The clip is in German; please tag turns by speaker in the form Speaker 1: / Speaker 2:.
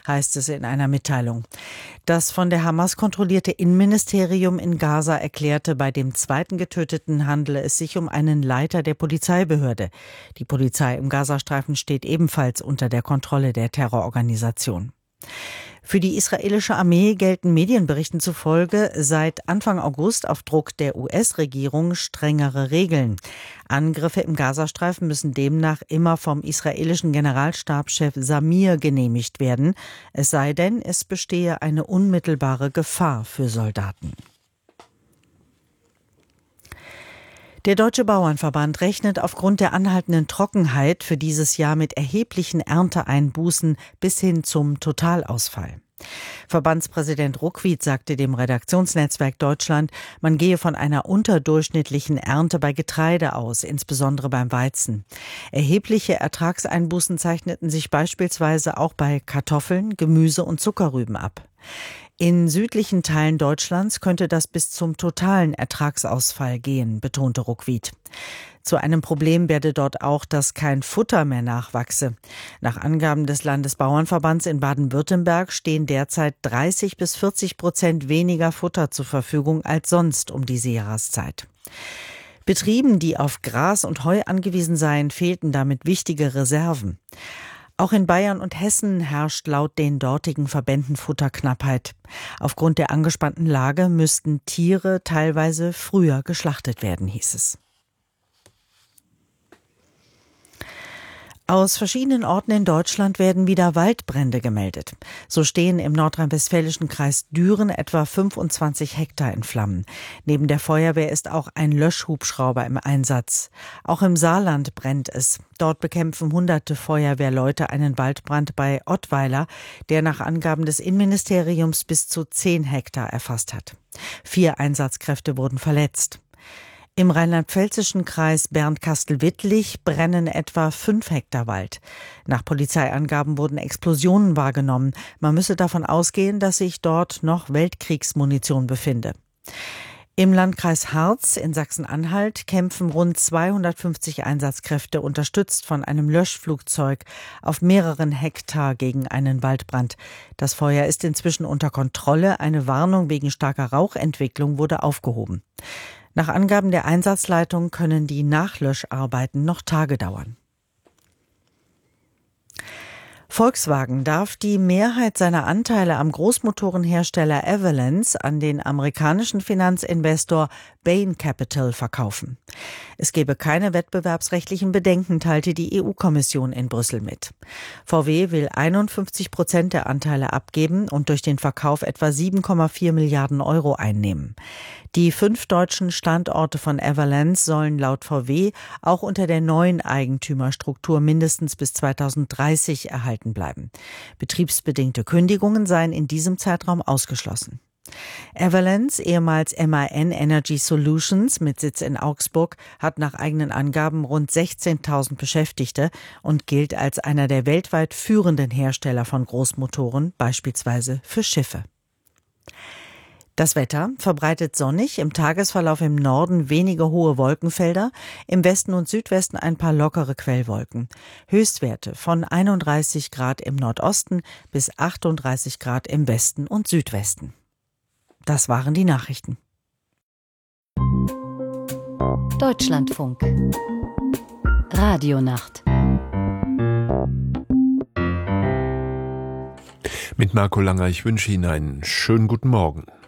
Speaker 1: heißt es in einer Mitteilung. Das von der Hamas kontrollierte Innenministerium in Gaza erklärte, bei dem zweiten Getöteten handele es sich um einen Leiter der Polizeibehörde. Die Polizei im Gazastreifen steht ebenfalls unter der Kontrolle der Terrororganisation. Für die israelische Armee gelten Medienberichten zufolge seit Anfang August auf Druck der US-Regierung strengere Regeln. Angriffe im Gazastreifen müssen demnach immer vom israelischen Generalstabschef Samir genehmigt werden, es sei denn, es bestehe eine unmittelbare Gefahr für Soldaten. Der Deutsche Bauernverband rechnet aufgrund der anhaltenden Trockenheit für dieses Jahr mit erheblichen Ernteeinbußen bis hin zum Totalausfall. Verbandspräsident Ruckwied sagte dem Redaktionsnetzwerk Deutschland, man gehe von einer unterdurchschnittlichen Ernte bei Getreide aus, insbesondere beim Weizen. Erhebliche Ertragseinbußen zeichneten sich beispielsweise auch bei Kartoffeln, Gemüse und Zuckerrüben ab. In südlichen Teilen Deutschlands könnte das bis zum totalen Ertragsausfall gehen, betonte Ruckwied. Zu einem Problem werde dort auch, dass kein Futter mehr nachwachse. Nach Angaben des Landesbauernverbands in Baden-Württemberg stehen derzeit 30-40% weniger Futter zur Verfügung als sonst um diese Jahreszeit. Betrieben, die auf Gras und Heu angewiesen seien, fehlten damit wichtige Reserven. Auch in Bayern und Hessen herrscht laut den dortigen Verbänden Futterknappheit. Aufgrund der angespannten Lage müssten Tiere teilweise früher geschlachtet werden, hieß es. Aus verschiedenen Orten in Deutschland werden wieder Waldbrände gemeldet. So stehen im nordrhein-westfälischen Kreis Düren etwa 25 Hektar in Flammen. Neben der Feuerwehr ist auch ein Löschhubschrauber im Einsatz. Auch im Saarland brennt es. Dort bekämpfen hunderte Feuerwehrleute einen Waldbrand bei Ottweiler, der nach Angaben des Innenministeriums bis zu 10 Hektar erfasst hat. 4 Einsatzkräfte wurden verletzt. Im rheinland-pfälzischen Kreis Bernkastel-Wittlich brennen etwa 5 Hektar Wald. Nach Polizeiangaben wurden Explosionen wahrgenommen. Man müsse davon ausgehen, dass sich dort noch Weltkriegsmunition befinde. Im Landkreis Harz in Sachsen-Anhalt kämpfen rund 250 Einsatzkräfte, unterstützt von einem Löschflugzeug, auf mehreren Hektar gegen einen Waldbrand. Das Feuer ist inzwischen unter Kontrolle. Eine Warnung wegen starker Rauchentwicklung wurde aufgehoben. Nach Angaben der Einsatzleitung können die Nachlöscharbeiten noch Tage dauern. Volkswagen darf die Mehrheit seiner Anteile am Großmotorenhersteller Everlance an den amerikanischen Finanzinvestor Bain Capital verkaufen. Es gebe keine wettbewerbsrechtlichen Bedenken, teilte die EU-Kommission in Brüssel mit. VW will 51% der Anteile abgeben und durch den Verkauf etwa 7,4 Milliarden Euro einnehmen. Die 5 deutschen Standorte von Everlance sollen laut VW auch unter der neuen Eigentümerstruktur mindestens bis 2030 erhalten bleiben. Betriebsbedingte Kündigungen seien in diesem Zeitraum ausgeschlossen. Everlance, ehemals MAN Energy Solutions mit Sitz in Augsburg, hat nach eigenen Angaben rund 16.000 Beschäftigte und gilt als einer der weltweit führenden Hersteller von Großmotoren, beispielsweise für Schiffe. Das Wetter verbreitet sonnig, im Tagesverlauf im Norden wenige hohe Wolkenfelder, im Westen und Südwesten ein paar lockere Quellwolken. Höchstwerte von 31 Grad im Nordosten bis 38 Grad im Westen und Südwesten. Das waren die Nachrichten.
Speaker 2: Deutschlandfunk. Radionacht.
Speaker 3: Mit Marco Langer, ich wünsche Ihnen einen schönen guten Morgen.